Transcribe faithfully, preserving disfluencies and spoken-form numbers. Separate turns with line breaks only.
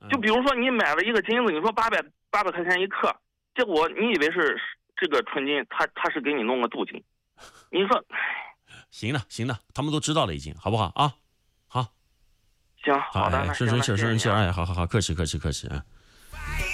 就比如说你买了一个金子，你说八百八百块钱一克，结果你以为是这个纯金，他他是给你弄个镀金，你说，
行了行了，他们都知道了已经，好不好啊？好，
行，好的，
哎，
那
生生气，生生气，
行了谢谢你啊
哎，好好好，客气客气客气，哎。